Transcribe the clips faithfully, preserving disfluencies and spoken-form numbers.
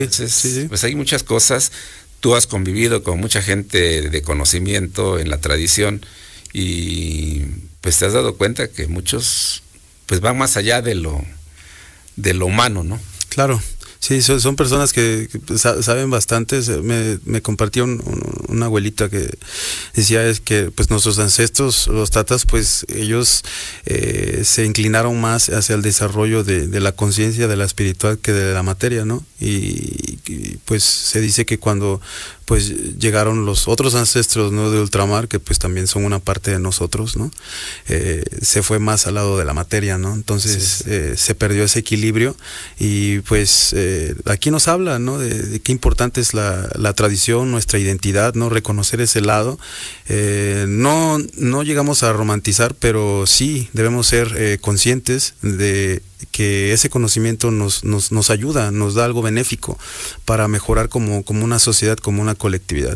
Entonces, Sí, sí. pues hay muchas cosas. Tú has convivido con mucha gente de conocimiento en la tradición y pues te has dado cuenta que muchos pues van más allá de lo de lo humano, ¿no? Claro. Sí, son, son personas que, que sa- saben bastante. Me, me compartió un, un, una abuelita que decía es que pues nuestros ancestros, los tatas, pues ellos eh, se inclinaron más hacia el desarrollo de, de la conciencia, de la espiritual que de la materia, ¿no? Y, y pues se dice que cuando pues llegaron los otros ancestros, ¿no?, de ultramar, que pues también son una parte de nosotros, ¿no? Eh, se fue más al lado de la materia, ¿no? Entonces Sí. eh, se perdió ese equilibrio y pues eh, aquí nos habla, ¿no?, de, de qué importante es la, la tradición, nuestra identidad, ¿no?, reconocer ese lado. Eh, no, no llegamos a romantizar, pero sí debemos ser eh, conscientes de que ese conocimiento nos, nos, nos ayuda, nos da algo benéfico para mejorar como, como una sociedad, como una colectividad.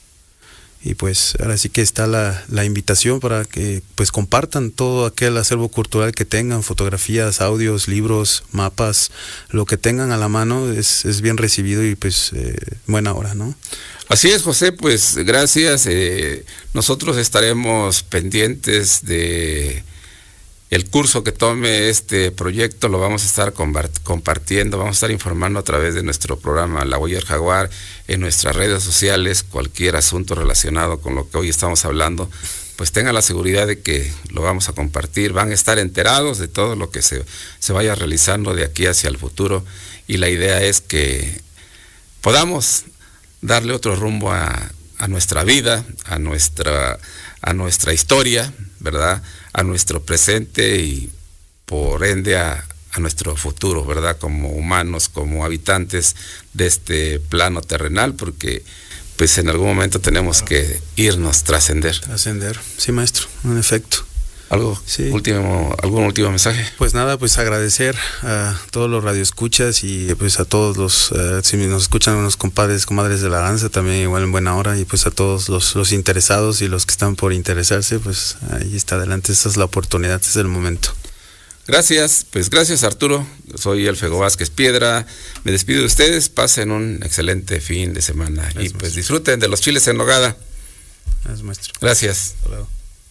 Y pues ahora sí que está la, la invitación para que pues compartan todo aquel acervo cultural que tengan, fotografías, audios, libros, mapas, lo que tengan a la mano es, es bien recibido y pues eh, buena hora, ¿no? Así es, José, pues gracias. Eh, nosotros estaremos pendientes de el curso que tome este proyecto, lo vamos a estar compartiendo, vamos a estar informando a través de nuestro programa La Huella del Jaguar, en nuestras redes sociales, cualquier asunto relacionado con lo que hoy estamos hablando, pues tengan la seguridad de que lo vamos a compartir, van a estar enterados de todo lo que se, se vaya realizando de aquí hacia el futuro, y la idea es que podamos darle otro rumbo a, a nuestra vida, a nuestra, a nuestra historia, ¿verdad?, a nuestro presente y por ende a, a nuestro futuro, ¿verdad?, como humanos, como habitantes de este plano terrenal, porque pues en algún momento tenemos que irnos, trascender. Trascender, sí, maestro, en efecto. ¿Algo Sí. último, algún último mensaje? Pues nada, pues agradecer a todos los radioescuchas y pues a todos los, uh, si nos escuchan unos compadres, comadres de la danza, también igual en buena hora, y pues a todos los, los interesados y los que están por interesarse, pues ahí está adelante, esta es la oportunidad, este es el momento. Gracias, pues gracias, Arturo. Soy Elfego Vázquez Piedra, me despido de ustedes, pasen un excelente fin de semana. Gracias, y pues maestro. Disfruten de los chiles en nogada. Gracias, maestro. Gracias. Hasta luego.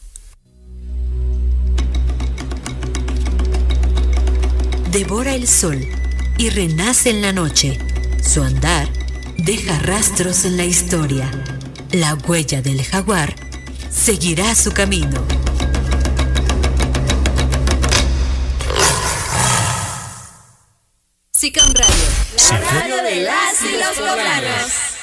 Devora el sol y renace en la noche. Su andar deja rastros en la historia. La huella del jaguar seguirá su camino. SICAM Radio, la radio de las y los poblanos.